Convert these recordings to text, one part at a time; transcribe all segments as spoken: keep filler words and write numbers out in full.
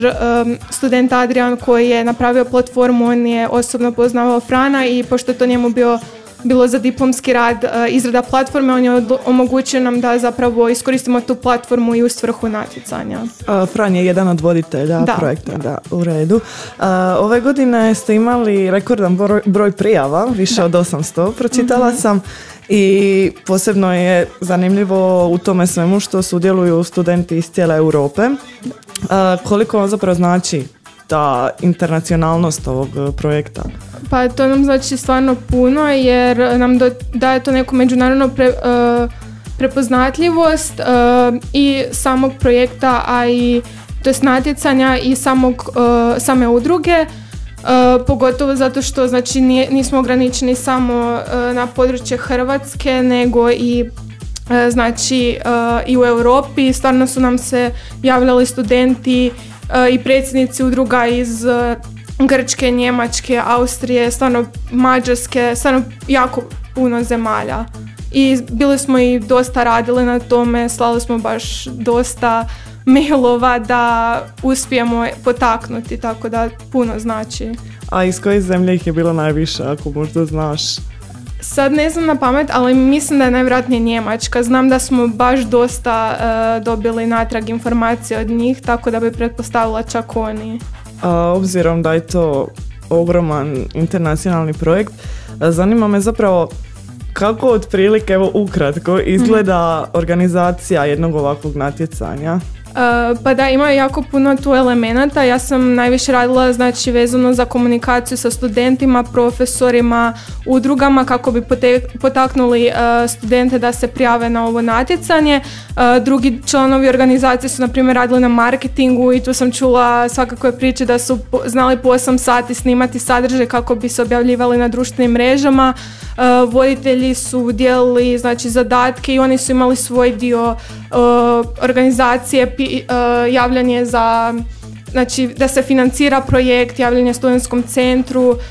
Student Adrian koji je napravio platformu, on je osobno poznavao Frana i pošto to njemu bio, bilo za diplomski rad izrada platforme, on je omogućio nam da zapravo iskoristimo tu platformu i u svrhu natjecanja. A, Fran je jedan od voditelja da, projekta, da, u redu. A, ove godine ste imali rekordan broj, broj prijava, više da. od osamsto, pročitala mm-hmm. sam. I posebno je zanimljivo u tome svemu što sudjeluju studenti iz cijele Europe. A, koliko vam zapravo znači ta internacionalnost ovog projekta? Pa to nam znači stvarno puno jer nam do, daje to neku međunarodnu pre, uh, prepoznatljivost uh, i samog projekta, a i to jest natjecanja i samog, uh, same udruge. Uh, pogotovo zato što znači nije, nismo ograničeni samo uh, na područje Hrvatske nego i uh, znači uh, i u Europi. Stvarno su nam se javljali studenti uh, i predsjednici udruga iz uh, Grčke, Njemačke, Austrije, stvarno Mađarske, stvarno jako puno zemalja. I bili smo i dosta radili na tome, slali smo baš dosta mailova da uspijemo potaknuti, tako da puno znači. A iz koje zemlje ih je bilo najviše, ako možda znaš? Sad ne znam na pamet, ali mislim da je najvjerojatnije Njemačka. Znam da smo baš dosta uh, dobili natrag informacije od njih, tako da bi pretpostavila čak oni. A, obzirom da je to ogroman internacionalni projekt, zanima me zapravo kako otprilike, evo ukratko, izgleda mm-hmm. organizacija jednog ovakvog natjecanja? Uh, pa da, ima jako puno tu elemenata. Ja sam najviše radila znači vezano za komunikaciju sa studentima, profesorima, udrugama kako bi pote- potaknuli uh, studente da se prijave na ovo natjecanje. Uh, drugi članovi organizacije su na primjer radili na marketingu i tu sam čula svakakve priče da su po- znali po osam sati snimati sadržaj kako bi se objavljivali na društvenim mrežama. Uh, voditelji su dijelili znači zadatke i oni su imali svoj dio uh, organizacije, pi, uh, javljanje za znači da se financira projekt, javljanje studentskom centru. Uh,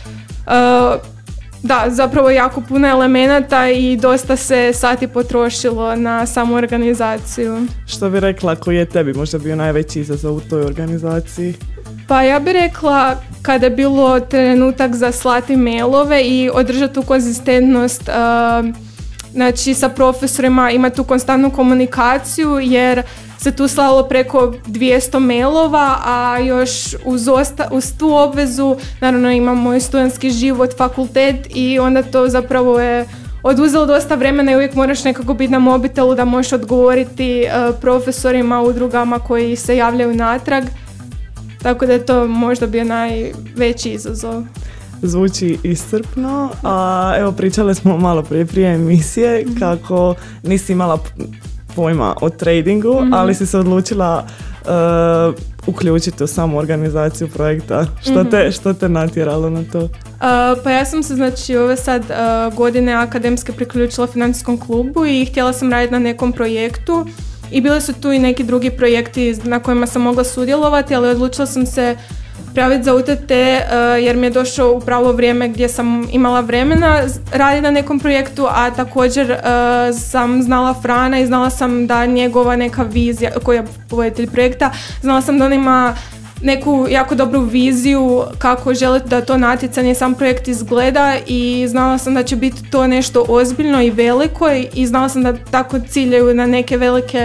da, zapravo jako puno elemenata i dosta se sati potrošilo na samu organizaciju. Što bi rekla, koji je tebi možda bio najveći izazov u toj organizaciji? Pa ja bih rekla kada je bilo trenutak za slati mailove i održati tu konzistentnost uh, znači sa profesorima, imati tu konstantnu komunikaciju jer se tu slalo preko dvjesto mailova, a još uz, osta, uz tu obvezu naravno imamo i studentski život, fakultet i onda to zapravo je oduzelo dosta vremena i uvijek moraš nekako biti na mobitelu da možeš odgovoriti uh, profesorima, udrugama koji se javljaju natrag. Tako da je to možda bio najveći izazov. Zvuči iscrpno, a evo pričali smo malo prije prije emisije mm-hmm. kako nisi imala pojma o tradingu, mm-hmm. ali si se odlučila uh, uključiti u samu organizaciju projekta. Što, mm-hmm. te, što te natjeralo na to? Uh, pa ja sam se znači ove sad uh, godine akademske priključila financijskom klubu i htjela sam raditi na nekom projektu. I bili su tu i neki drugi projekti na kojima sam mogla sudjelovati, ali odlučila sam se prijaviti za U T T uh, jer mi je došao u pravo vrijeme gdje sam imala vremena raditi na nekom projektu, a također uh, sam znala Frana i znala sam da njegova neka vizija, koji je voditelj projekta, znala sam da on ima neku jako dobru viziju kako želite da to natjecanje, sam projekt izgleda i znala sam da će biti to nešto ozbiljno i veliko i znala sam da tako ciljaju na neke velike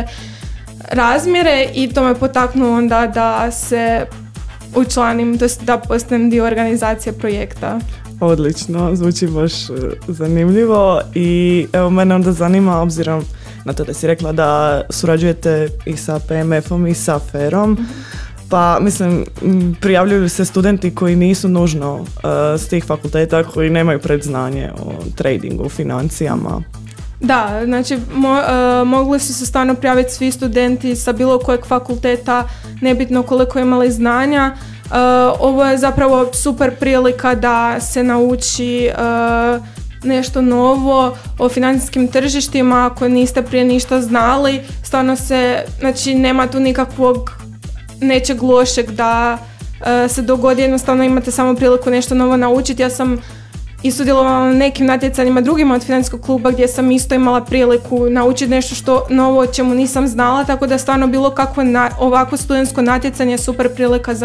razmjere i to me potaknulo onda da se učlanim, to jest da postanem dio organizacije projekta. Odlično, zvuči baš zanimljivo i evo mene onda zanima, obzirom na to da si rekla da surađujete i sa P M F-om i sa Ferom, mm-hmm. pa mislim prijavljuju se studenti koji nisu nužno uh, s tih fakulteta, koji nemaju predznanje o tradingu, financijama. Da, znači mo, uh, mogli su se stvarno prijaviti svi studenti sa bilo kojeg fakulteta, nebitno koliko imali znanja. Uh, ovo je zapravo super prilika da se nauči uh, nešto novo o financijskim tržištima ako niste prije ništa znali. Stvarno se, znači nema tu nikakvog nečeg lošeg da uh, se dogodi, jednostavno imate samo priliku nešto novo naučiti. Ja sam i sudjelovala na nekim natjecanjima drugima od financijskog kluba gdje sam isto imala priliku naučiti nešto što novo o čemu nisam znala, tako da stvarno bilo kakvo na, ovako studentsko natjecanje je super prilika za